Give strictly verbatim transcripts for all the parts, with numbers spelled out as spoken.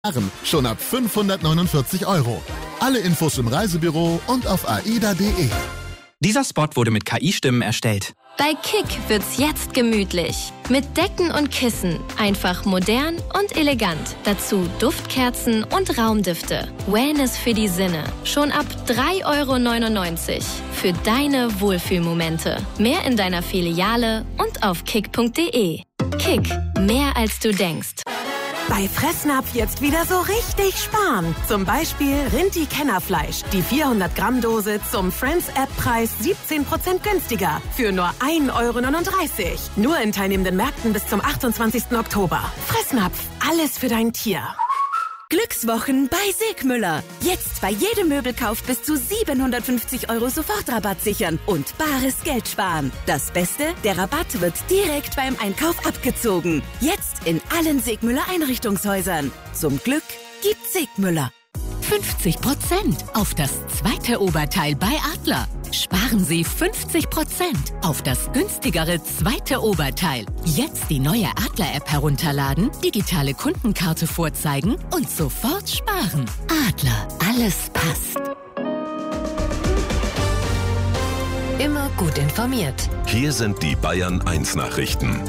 schon ab fünfhundertneunundvierzig Euro. Alle Infos im Reisebüro und auf aida punkt de. Dieser Spot wurde mit K I-Stimmen erstellt. Bei Kick wird's jetzt gemütlich. Mit Decken und Kissen. Einfach modern und elegant. Dazu Duftkerzen und Raumdüfte. Wellness für die Sinne. Schon ab drei Euro neunundneunzig. Für deine Wohlfühlmomente. Mehr in deiner Filiale und auf kick punkt de. Kick. Mehr als du denkst. Bei Fressnapf jetzt wieder so richtig sparen. Zum Beispiel Rinti-Kennerfleisch. Die vierhundert Gramm Dose zum Friends-App-Preis siebzehn Prozent günstiger. Für nur ein Euro neununddreißig. Nur in teilnehmenden Märkten bis zum achtundzwanzigsten Oktober. Fressnapf. Alles für dein Tier. Glückswochen bei Segmüller. Jetzt bei jedem Möbelkauf bis zu siebenhundertfünfzig Euro Sofortrabatt sichern und bares Geld sparen. Das Beste, der Rabatt wird direkt beim Einkauf abgezogen. Jetzt in allen Segmüller Einrichtungshäusern. Zum Glück gibt Segmüller. fünfzig Prozent auf das zweite Oberteil bei Adler. Sparen Sie fünfzig Prozent auf das günstigere zweite Oberteil. Jetzt die neue Adler-App herunterladen, digitale Kundenkarte vorzeigen und sofort sparen. Adler, alles passt. Immer gut informiert. Hier sind die Bayern eins Nachrichten.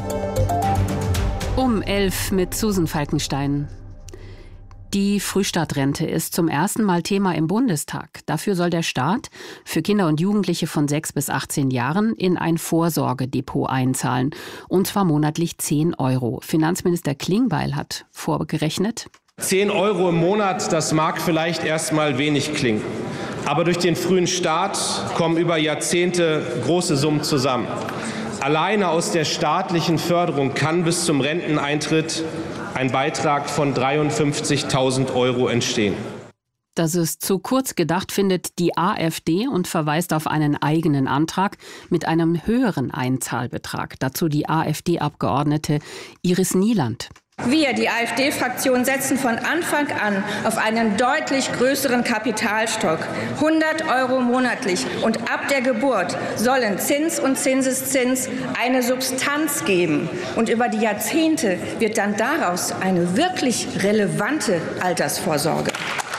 Um elf mit Susan Falkenstein. Die Frühstartrente ist zum ersten Mal Thema im Bundestag. Dafür soll der Staat für Kinder und Jugendliche von sechs bis achtzehn Jahren in ein Vorsorgedepot einzahlen. Und zwar monatlich zehn Euro. Finanzminister Klingbeil hat vorgerechnet. zehn Euro im Monat, das mag vielleicht erstmal wenig klingen. Aber durch den frühen Start kommen über Jahrzehnte große Summen zusammen. Alleine aus der staatlichen Förderung kann bis zum Renteneintritt ein Beitrag von dreiundfünfzigtausend Euro entstehen. Das ist zu kurz gedacht, findet die AfD und verweist auf einen eigenen Antrag mit einem höheren Einzahlbetrag. Dazu die AfD-Abgeordnete Iris Nieland. Wir, die AfD-Fraktion, setzen von Anfang an auf einen deutlich größeren Kapitalstock. hundert Euro monatlich. Und ab der Geburt sollen Zins und Zinseszins eine Substanz geben. Und über die Jahrzehnte wird dann daraus eine wirklich relevante Altersvorsorge.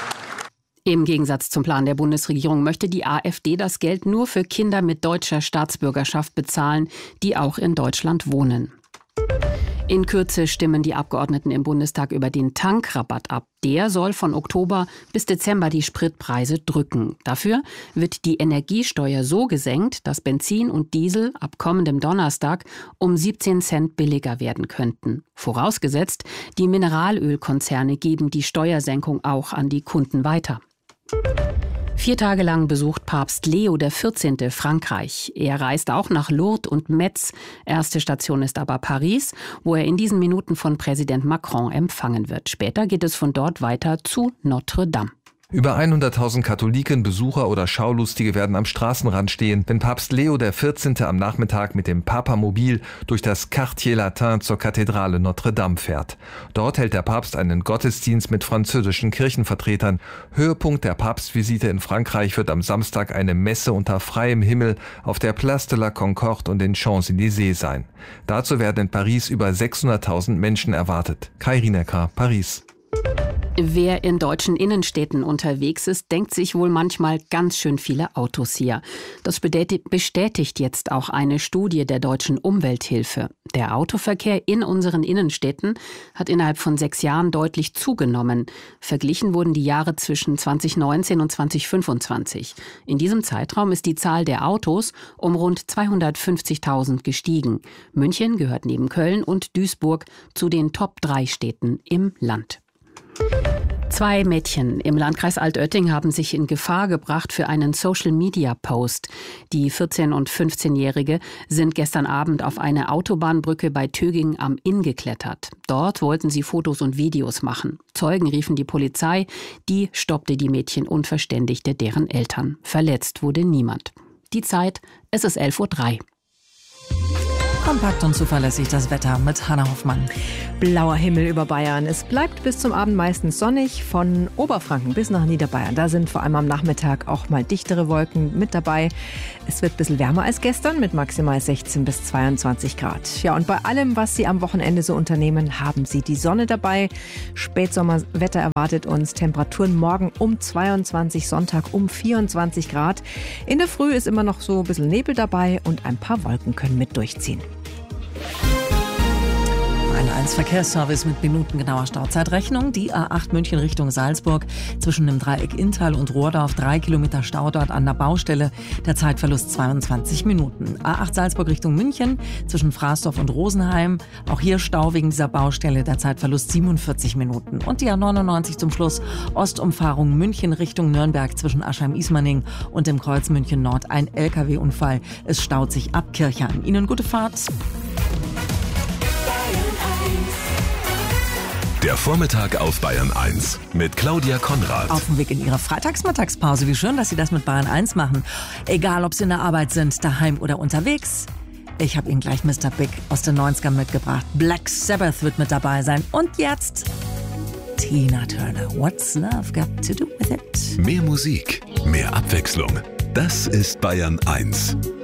Im Gegensatz zum Plan der Bundesregierung möchte die AfD das Geld nur für Kinder mit deutscher Staatsbürgerschaft bezahlen, die auch in Deutschland wohnen. In Kürze stimmen die Abgeordneten im Bundestag über den Tankrabatt ab. Der soll von Oktober bis Dezember die Spritpreise drücken. Dafür wird die Energiesteuer so gesenkt, dass Benzin und Diesel ab kommendem Donnerstag um siebzehn Cent billiger werden könnten. Vorausgesetzt, die Mineralölkonzerne geben die Steuersenkung auch an die Kunden weiter. Vier Tage lang besucht Papst Leo der vierzehnte Frankreich. Er reist auch nach Lourdes und Metz. Erste Station ist aber Paris, wo er in diesen Minuten von Präsident Macron empfangen wird. Später geht es von dort weiter zu Notre Dame. Über hunderttausend Katholiken, Besucher oder Schaulustige werden am Straßenrand stehen, wenn Papst Leo der vierzehnte am Nachmittag mit dem Papamobil durch das Quartier Latin zur Kathedrale Notre Dame fährt. Dort hält der Papst einen Gottesdienst mit französischen Kirchenvertretern. Höhepunkt der Papstvisite in Frankreich wird am Samstag eine Messe unter freiem Himmel auf der Place de la Concorde und den Champs-Élysées sein. Dazu werden in Paris über sechshunderttausend Menschen erwartet. Kai Rinecker, Paris. Wer in deutschen Innenstädten unterwegs ist, denkt sich wohl manchmal ganz schön viele Autos hier. Das bestätigt jetzt auch eine Studie der Deutschen Umwelthilfe. Der Autoverkehr in unseren Innenstädten hat innerhalb von sechs Jahren deutlich zugenommen. Verglichen wurden die Jahre zwischen zweitausendneunzehn und zweitausendfünfundzwanzig. In diesem Zeitraum ist die Zahl der Autos um rund zweihundertfünfzigtausend gestiegen. München gehört neben Köln und Duisburg zu den Top drei Städten im Land. Zwei Mädchen im Landkreis Altötting haben sich in Gefahr gebracht für einen Social-Media-Post. Die vierzehn- und fünfzehnjährige sind gestern Abend auf eine Autobahnbrücke bei Töging am Inn geklettert. Dort wollten sie Fotos und Videos machen. Zeugen riefen die Polizei, die stoppte die Mädchen und verständigte deren Eltern. Verletzt wurde niemand. Die Zeit, es ist elf Uhr drei. Kompakt und zuverlässig das Wetter mit Hanna Hoffmann. Blauer Himmel über Bayern. Es bleibt bis zum Abend meistens sonnig. Von Oberfranken bis nach Niederbayern. Da sind vor allem am Nachmittag auch mal dichtere Wolken mit dabei. Es wird ein bisschen wärmer als gestern mit maximal sechzehn bis zweiundzwanzig Grad. Ja, und bei allem, was Sie am Wochenende so unternehmen, haben Sie die Sonne dabei. Spätsommerwetter erwartet uns. Temperaturen morgen um zweiundzwanzig, Sonntag um vierundzwanzig Grad. In der Früh ist immer noch so ein bisschen Nebel dabei und ein paar Wolken können mit durchziehen. eins Verkehrsservice mit minutengenauer Stauzeitrechnung. Die A acht München Richtung Salzburg zwischen dem Dreieck Inntal und Rohrdorf. Drei Kilometer Stau dort an der Baustelle. Der Zeitverlust zweiundzwanzig Minuten. A acht Salzburg Richtung München zwischen Fraßdorf und Rosenheim. Auch hier Stau wegen dieser Baustelle. Der Zeitverlust siebenundvierzig Minuten. Und die A neunundneunzig zum Schluss. Ostumfahrung München Richtung Nürnberg zwischen Aschheim-Ismaning und dem Kreuz München Nord. Ein L K W-Unfall. Es staut sich ab Kirchheim. Ihnen gute Fahrt. Der Vormittag auf Bayern eins mit Claudia Konrad. Auf dem Weg in Ihre Freitagsmittagspause. Wie schön, dass Sie das mit Bayern eins machen. Egal, ob Sie in der Arbeit sind, daheim oder unterwegs. Ich habe Ihnen gleich Mister Big aus den neunzigern mitgebracht. Black Sabbath wird mit dabei sein. Und jetzt Tina Turner. What's Love Got to Do With It? Mehr Musik, mehr Abwechslung. Das ist Bayern eins.